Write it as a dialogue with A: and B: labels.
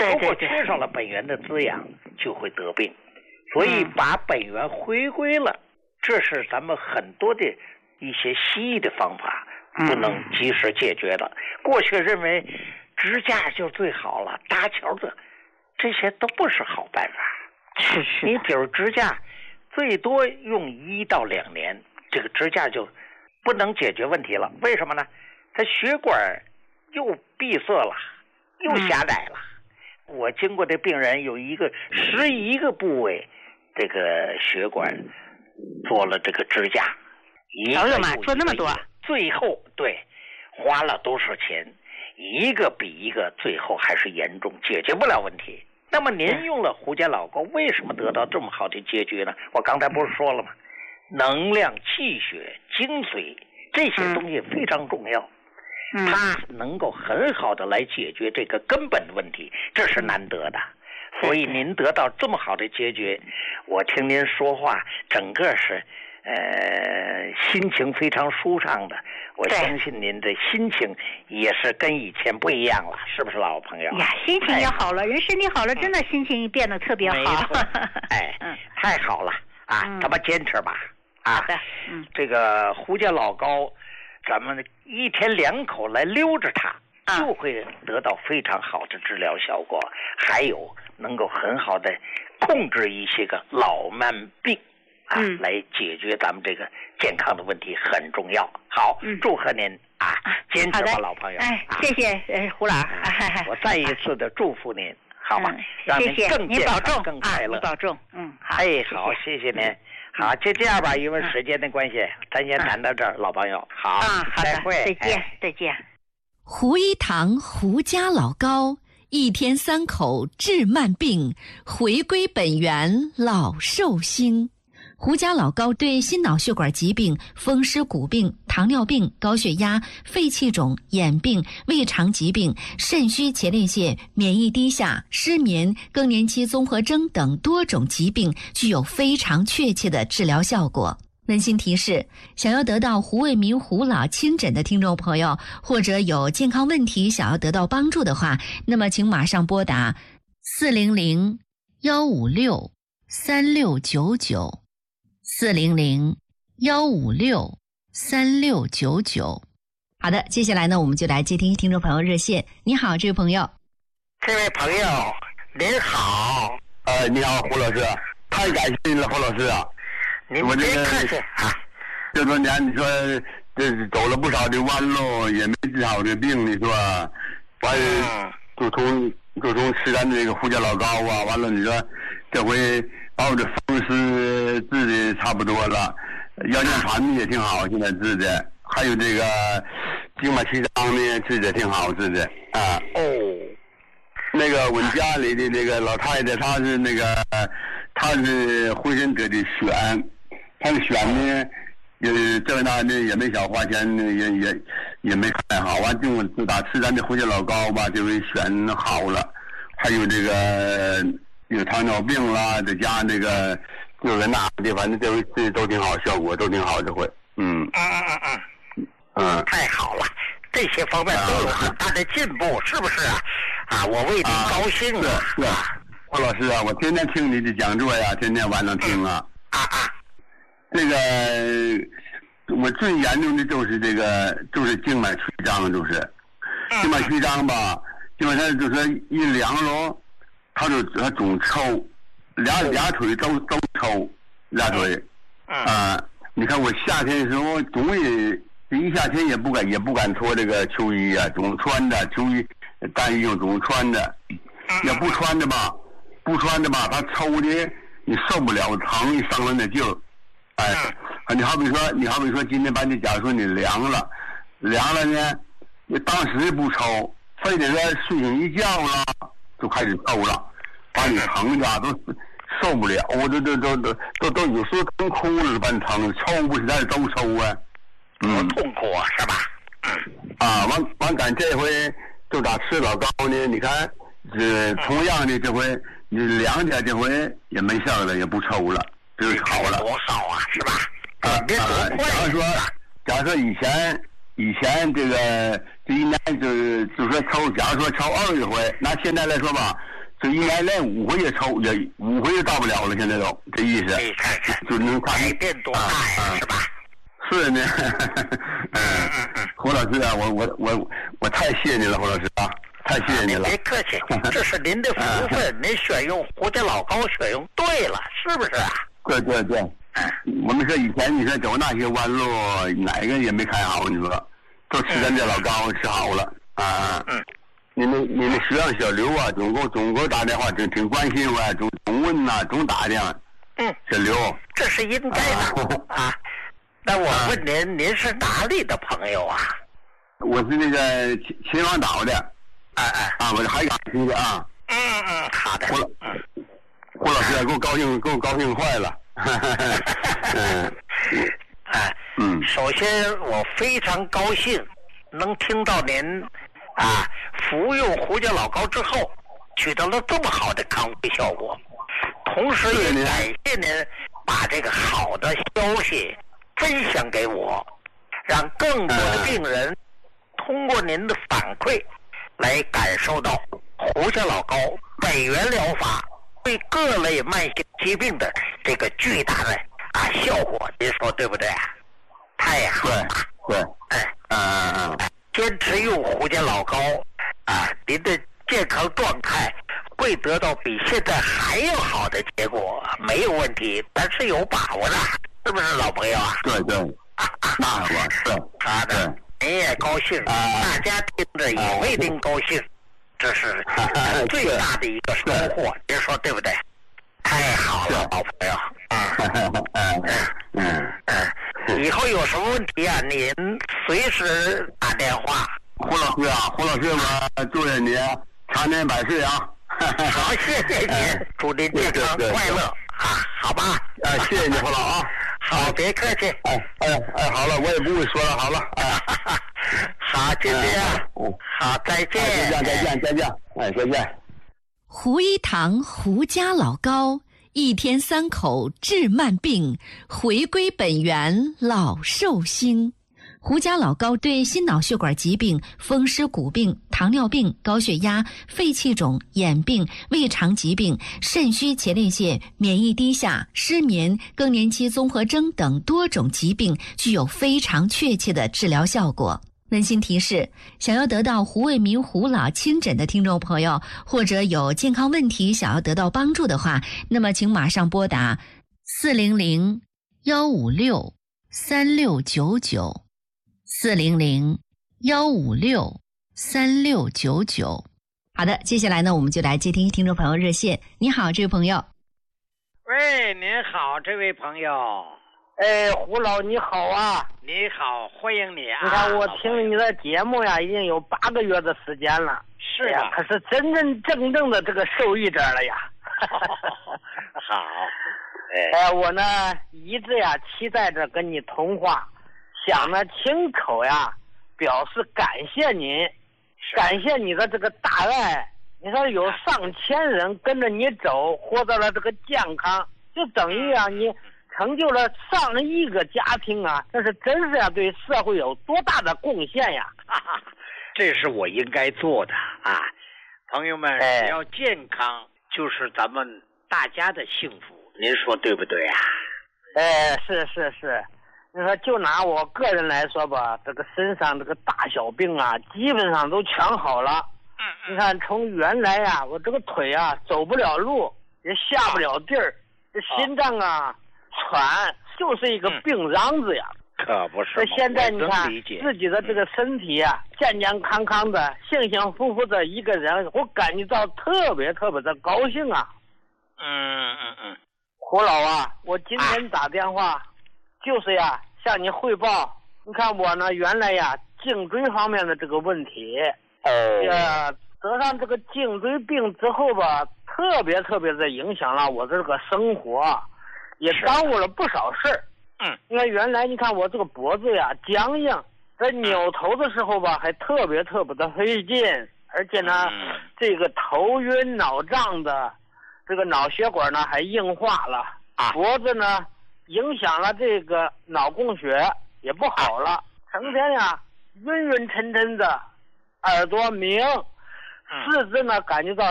A: 如果缺少了本源的滋养，就会得病。所以把本源回归了，这是咱们很多的一些西医的方法不能及时解决的。过去认为支架就最好了，搭桥的，这些都不是好办法。
B: 是
A: 你比如支架，最多用1到2年，这个支架就不能解决问题了。为什么呢？它血管又闭塞了，又狭窄了。我经过的病人有11个部位，这个血管做了这个支架，
B: 做那么多，
A: 最后对花了多少钱，一个比一个，最后还是严重，解决不了问题。那么您用了胡椒老膏，为什么得到这么好的结局呢？我刚才不是说了吗？能量、气血、精髓这些东西非常重要，它能够很好的来解决这个根本的问题，这是难得的。所以您得到这么好的结局，我听您说话整个是心情非常舒畅的。我相信您的心情也是跟以前不一样了，是不是老朋友？
B: 呀，心情也好了，人身体好了，真的心情变得特别好。
A: 太好了啊！咱们坚持吧啊！
B: 好的，
A: 这个胡椒老膏，咱们1天2口来溜着它，就会得到非常好的治疗效果，还有能够很好的控制一些个老慢病啊，来解决咱们这个健康的问题很重要。好，祝贺您啊，坚持吧，老朋友。
B: 谢谢胡老。
A: 我再一次的祝福您，好吗？让您更健康、更快乐。
B: 您保重。好。
A: 好，谢谢您。好，就这样吧，因为时间的关系，咱先谈到这儿，老朋友。好，再会，
B: 再见。
C: 胡一堂胡家老膏，1天3口治慢病，回归本源老寿星。胡家老膏对心脑血管疾病、风湿骨病、糖尿病、高血压、肺气肿、眼病、胃肠疾病、肾虚前列腺、免疫低下、失眠、更年期综合征等多种疾病具有非常确切的治疗效果。温馨提示：想要得到胡卫民胡老亲诊的听众朋友，或者有健康问题想要得到帮助的话，那么请马上拨打400-156-3699 400-156-3699。好的，接下来呢，我们就来接听听众朋友热线。你好，这位朋友。
A: 这位朋友，您好。
D: 你好，胡老师，太感谢您了，胡老师啊。
A: 我这个
D: 这多年你说这走了不少的弯路，也没治好这病，你说完就从吃咱这个胡椒老膏啊，完了你说这回把我这风湿治的差不多了，腰间盘也挺好，现在治的，还有这个静脉曲张呢治的挺好治的啊。那个我们家里的那个老太太，她是浑身得的癣，她的癣呢，这那的也没少花钱，也没看好，完就自打吃咱的胡椒老膏吧，这回癣好了，还有这个有糖尿病啦，在家那个这个那的，反正这回吃都挺好，效果都挺好，这回
A: 太好了，这些方面都有很大的进步，是不是啊？我为你高兴啊！
D: 是胡老师啊，我天天听你的讲座呀，天天晚上听啊。这个我最严重的就是这个，就是静脉曲张，就是静脉曲张吧，基本上就是一凉了，他总抽，俩腿都抽，俩腿。你看我夏天的时候，总也一夏天也不敢脱这个秋衣啊，总穿着秋衣。单衣总穿着，也不穿着吧，他抽的你受不了，疼，你伤了那劲儿。你好比说今天把你假如说你凉了呢，你当时不抽，非得说睡醒一觉了就开始抽了，把你疼的都受不了，我都有时候疼哭了，把你疼，抽不是在都抽啊，
A: 痛苦啊，是吧？
D: 完赶这回。就打吃老膏呢，你看，同样的这回你凉点，这回也没事了，也不抽了，就是好了。
A: 多少啊，是吧？
D: 假如说以前这个这一年就说抽，假如说抽20回，拿现在来说吧，这一年连5回也抽，也5回也到不了了，现在都这意思。就能看
A: 改变多大呀，是吧？
D: 是呢。胡老师啊，我太谢谢你了，胡老师啊，太谢谢你了。
A: 别客气，这是您的福分，您选用胡家老高选用对了，是不是啊？
D: 对。我们说以前你说走那些弯路，哪个也没开好，你说都吃咱这老高吃好了啊。你们学生小刘啊，总给我打电话，挺关心我，总问呐，总打的。小刘，
A: 这是应该的啊。那我问您是哪里的朋友啊？
D: 我是那个秦皇岛的。我是海港区的啊。
A: 好的。
D: 胡老师给我高兴坏了。
A: 首先我非常高兴能听到您服用胡家老高之后取得了这么好的康复效果，同时也感谢您把这个好的消息分享给我，让更多的病人通过您的反馈来感受到胡家老高本源疗法对各类慢性疾病的这个巨大的效果，您说对不对啊？太好了。
D: 对。
A: 坚持用胡家老高您的健康状态会得到比现在还要好的结果，没有问题，但是有把握的，是不是老朋友啊？
D: 对。那我是。
A: 好的，您也高兴，大家听着也为您高兴，这是最大的一个收获，您说对不对？太好了，老朋友。以后有什么问题啊，您随时打电话。
D: 胡老师，我祝愿你长年百岁啊！
A: 好，谢谢您，祝您健康快乐好吧？
D: 谢谢你，胡老啊。
A: 好，别客气。
D: 好了，我也不会说了，好了。
A: 好，就这样。好，再见。
D: 再见。再见。
C: 胡一堂胡家老高，一天3口治慢病，回归本源老寿星。胡家老高对心脑血管疾病、风湿骨病、糖尿病、高血压、肺气肿、眼病、胃肠疾病、肾虚前列腺、免疫低下、失眠、更年期综合征等多种疾病具有非常确切的治疗效果。温馨提示，想要得到胡卫民胡老亲诊的听众朋友，或者有健康问题想要得到帮助的话，那么请马上拨打400-156-3699 400-156-3699。好的，接下来呢，我们就来接听听众朋友热线。你好，这位朋友。
A: 喂，您好，这位朋友。
E: 胡老你好啊！
A: 你好，欢迎你啊！
E: 你看我听你的节目呀，已经有8个月的时间了。
A: 是啊，
E: 可是真正的这个受益者了呀。
A: 好。
E: 我呢一直呀期待着跟你通话，想呢亲口呀表示感谢您，感谢你的这个大爱。你说有上千人跟着你走，获得了这个健康，就等于你成就了上亿个家庭啊！这是真是对社会有多大的贡献呀！
A: 这是我应该做的啊！朋友们，只要健康，就是咱们大家的幸福，您说对不对啊？
E: 是。你说就拿我个人来说吧，这个身上这个大小病啊，基本上都全好了。你看，从原来呀，我这个腿啊走不了路，也下不了地儿，这心脏啊。喘就是一个病秧子呀，
A: 可不是。
E: 现在你看自己的这个身体啊，健健康康的，幸幸福福的一个人，我感觉到特别的高兴啊。胡老啊，我今天打电话，就是向你汇报。你看我呢，原来颈椎方面的这个问题，得上这个颈椎病之后吧，特别的影响了我的这个生活。也耽误了不少事儿。你看原来你看我这个脖子僵硬，在扭头的时候吧还特别的费劲，而且呢这个头晕脑胀的，这个脑血管呢还硬化了，脖子呢影响了这个脑供血也不好了，成天晕沉沉的， 耳朵鸣，四肢呢感觉到